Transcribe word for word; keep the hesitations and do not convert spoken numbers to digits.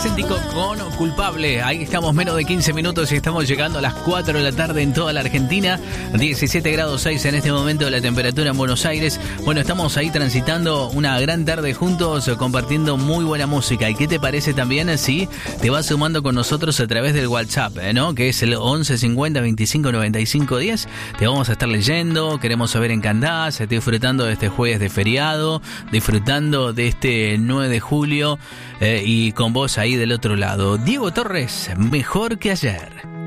Vicentico con Culpable. Ahí estamos, menos de quince minutos y estamos llegando a las cuatro de la tarde en toda la Argentina. diecisiete grados seis en este momento la temperatura en Buenos Aires. Bueno, estamos ahí transitando una gran tarde juntos, compartiendo muy buena música. ¿Y qué te parece también si te vas sumando con nosotros a través del WhatsApp, eh, ¿no? Que es el once cincuenta veinticinco noventa y cinco diez. Te vamos a estar leyendo, queremos saber en qué andás, estoy disfrutando de este jueves de feriado, disfrutando de este nueve de julio, eh, y con vos ahí del otro lado. Diego Torres, mejor que ayer.